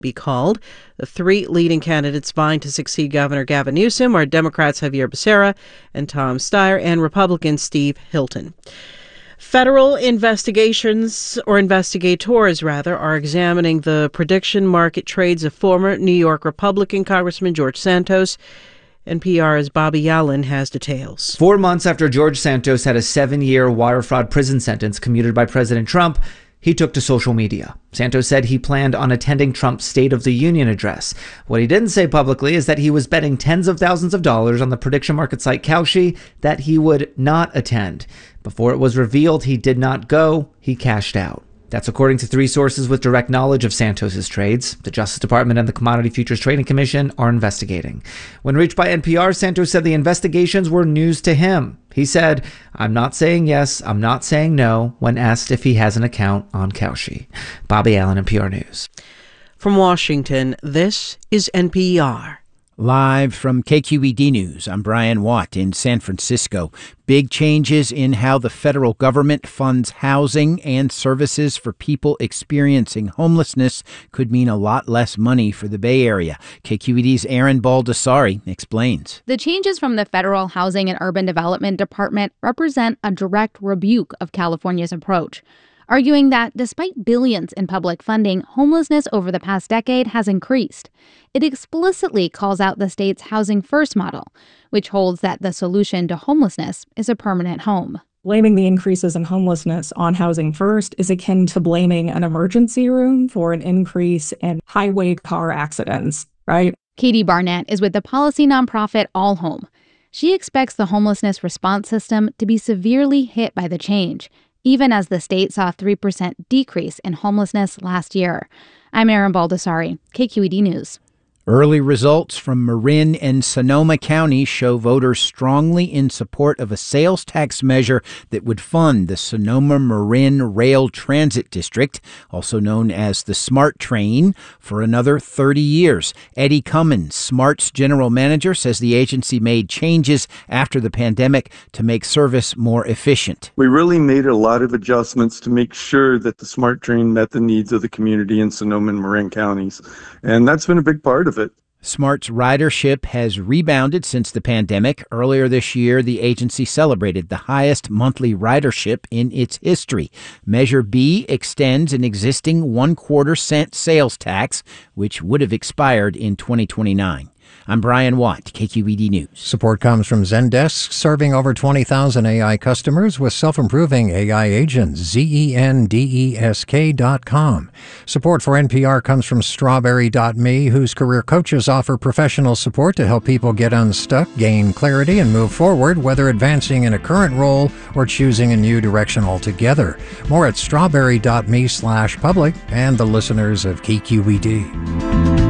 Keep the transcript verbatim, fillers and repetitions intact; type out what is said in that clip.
be called. The three leading candidates vying to succeed Governor Gavin Newsom are Democrats Javier Becerra and Tom Steyer and Republican Steve Hilton. Federal investigations, or investigators rather, are examining the prediction market trades of former New York Republican Congressman George Santos. N P R's Bobby Allen has details. Four months after George Santos had a seven-year wire fraud prison sentence commuted by President Trump, he took to social media. Santos said he planned on attending Trump's State of the Union address. What he didn't say publicly is that he was betting tens of thousands of dollars on the prediction market site Kalshi that he would not attend. Before it was revealed he did not go, he cashed out. That's according to three sources with direct knowledge of Santos's trades. The Justice Department and the Commodity Futures Trading Commission are investigating. When reached by N P R, Santos said the investigations were news to him. He said, "I'm not saying yes, I'm not saying no," when asked if he has an account on Kalshi. Bobby Allen, N P R News. From Washington, this is N P R. Live from K Q E D News, I'm Brian Watt in San Francisco. Big changes in how the federal government funds housing and services for people experiencing homelessness could mean a lot less money for the Bay Area. K Q E D's Erin Baldessari explains. The changes from the Federal Housing and Urban Development Department represent a direct rebuke of California's approach, arguing that despite billions in public funding, homelessness over the past decade has increased. It explicitly calls out the state's Housing First model, which holds that the solution to homelessness is a permanent home. Blaming the increases in homelessness on Housing First is akin to blaming an emergency room for an increase in highway car accidents, right? Katie Barnett is with the policy nonprofit All Home. She expects the homelessness response system to be severely hit by the change, even as the state saw a three percent decrease in homelessness last year. I'm Erin Baldessari, K Q E D News. Early results from Marin and Sonoma counties show voters strongly in support of a sales tax measure that would fund the Sonoma-Marin Rail Transit District, also known as the SMART Train, for another thirty years. Eddie Cummins, SMART's general manager, says the agency made changes after the pandemic to make service more efficient. We really made a lot of adjustments to make sure that the SMART Train met the needs of the community in Sonoma and Marin counties, and that's been a big part of it. SMART's ridership has rebounded since the pandemic. Earlier this year, the agency celebrated the highest monthly ridership in its history. Measure B extends an existing one-quarter cent sales tax, which would have expired in twenty twenty-nine. I'm Brian Watt, K Q E D News. Support comes from Zendesk, serving over twenty thousand A I customers with self-improving A I agents. Z E N D E S K dot com. Support for N P R comes from Strawberry dot me, whose career coaches offer professional support to help people get unstuck, gain clarity, and move forward, whether advancing in a current role or choosing a new direction altogether. More at strawberry dot me slash public and the listeners of K Q E D.